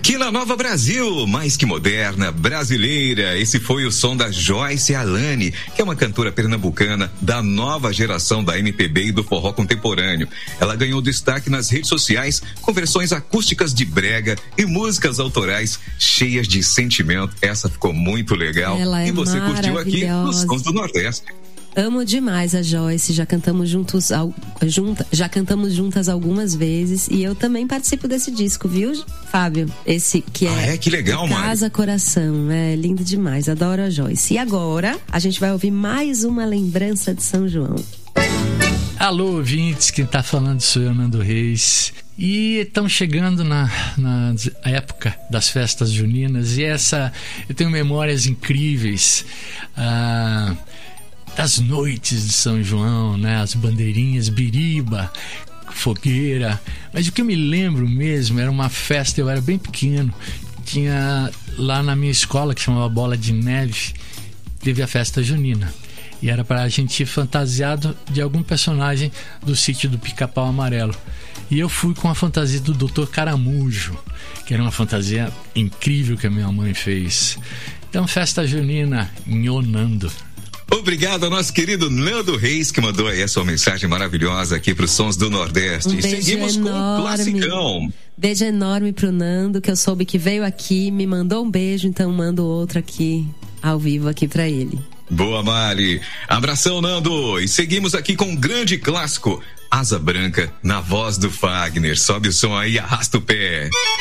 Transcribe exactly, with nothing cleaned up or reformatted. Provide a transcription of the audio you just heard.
Aqui na Nova Brasil, mais que moderna, brasileira. Esse foi o som da Joyce Alane, que é uma cantora pernambucana da nova geração da M P B e do forró contemporâneo. Ela ganhou destaque nas redes sociais com versões acústicas de brega e músicas autorais cheias de sentimento. Essa ficou muito legal. Ela é e você curtiu aqui nos Sons do Nordeste. Amo demais a Joyce, já cantamos juntos, junta, já cantamos juntas algumas vezes e eu também participo desse disco, viu, Fábio? Esse que é, ah, é que legal, mano. Casa Coração, é lindo demais, adoro a Joyce. E agora a gente vai ouvir mais uma lembrança de São João. Alô, ouvintes, quem tá falando sou eu, Nando Reis. E estamos chegando na, na época das festas juninas e essa, eu tenho memórias incríveis. Ah, das noites de São João, né? As bandeirinhas, biriba, fogueira. Mas o que eu me lembro mesmo era uma festa, eu era bem pequeno, tinha lá na minha escola, que chamava Bola de Neve, teve a festa junina. E era para a gente ir fantasiado de algum personagem do sítio do Pica-Pau Amarelo. E eu fui com a fantasia do doutor Caramujo, que era uma fantasia incrível que a minha mãe fez. Então, festa junina em Onando. Obrigado ao nosso querido Nando Reis, que mandou aí a sua mensagem maravilhosa aqui para os Sons do Nordeste. Um e seguimos enorme. com o classicão. Beijo enorme pro Nando, que eu soube que veio aqui, me mandou um beijo, então mando outro aqui, ao vivo aqui para ele. Boa, Mari. Abração, Nando. E seguimos aqui com um grande clássico, Asa Branca, na voz do Fagner. Sobe o som aí, arrasta o pé.